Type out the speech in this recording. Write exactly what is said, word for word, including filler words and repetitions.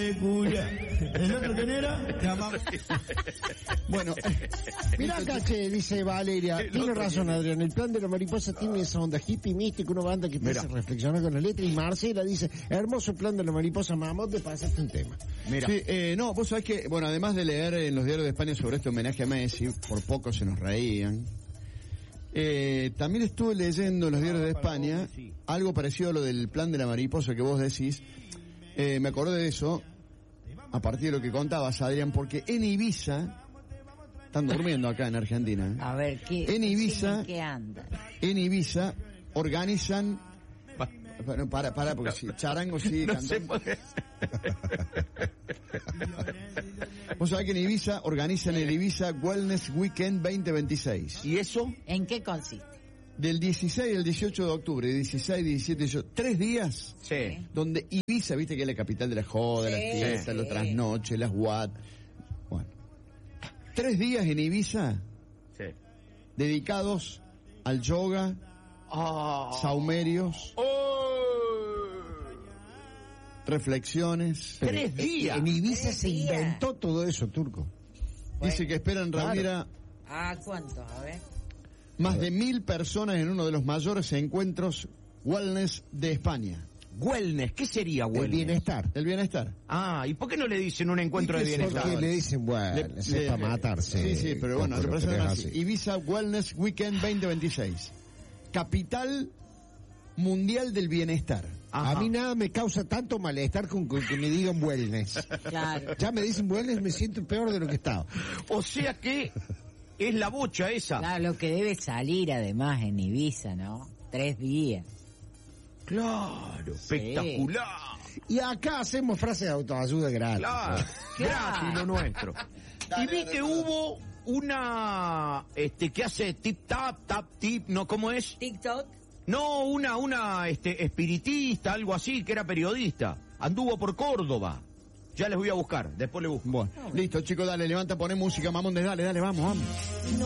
cuya. ¿El otro quién era? Te amamos. Bueno, Mirá acá, che, dice Valeria, El tiene otro razón, que- Adrián, el plan de la mariposa tiene esa onda hippie, mística, una banda que te Mira. hace reflexionar con la letra, y Marcela dice, hermoso plan de la mariposa, mamá, te pasaste un tema. Mira. Sí, eh, no, vos sabés que, bueno, además de leer en los diarios de España sobre este homenaje a Messi, por poco se nos reían, eh, también estuve leyendo en los diarios de España algo parecido a lo del plan de la mariposa que vos decís. Eh, me acordé de eso a partir de lo que contabas, Adrián, porque en Ibiza, están durmiendo acá en Argentina, ¿eh? A ver, ¿qué, En Ibiza- ¿en qué anda? En Ibiza organizan... Bueno, para, para, porque si charango sigue No cantando. se puede. Vos sabés que en Ibiza organizan el Ibiza Wellness Weekend veinte veintiséis. ¿Y eso? ¿En qué consiste? Del dieciséis al dieciocho de octubre, dieciséis, diecisiete, dieciocho, tres días Sí. donde Ibiza, viste que es la capital de la joda, Sí, las fiestas, sí. los trasnoches, las what. Bueno, tres días en Ibiza Sí. dedicados al yoga, Ah. saumerios, reflexiones. Tres días. En Ibiza Tres se días. inventó todo eso, Turco. Dice que esperan claro. reunir a ¿A cuánto? A ver. más de mil personas en uno de los mayores encuentros wellness de España. Wellness, ¿qué sería El wellness? bienestar. El bienestar. Ah, ¿y por qué no le dicen un encuentro de bienestar? Porque le dicen, bueno, Le- es le- para matarse. Sí, sí, pero bueno, Coco, lo lo presentan tenés así. así. Ibiza Wellness Weekend veinte veintiséis. Capital mundial del bienestar. Ajá. A mí nada me causa tanto malestar con, con que me digan wellness. Claro. Ya me dicen wellness, me siento peor de lo que estaba. O sea que es la bocha esa. Claro, lo que debe salir además en Ibiza, ¿no? Tres días. Claro, espectacular. Y acá hacemos frases de autoayuda gratis. Claro, gratis lo nuestro. Y vi que hubo una, este, que hace tip tap, tap tip, ¿no? ¿Cómo es? TikTok. No, una, una, este, espiritista, algo así, que era periodista. Anduvo por Córdoba. Ya les voy a buscar, después le busco. Bueno, listo, chicos, dale, levanta, poné música, mamones, dale, dale, vamos, vamos.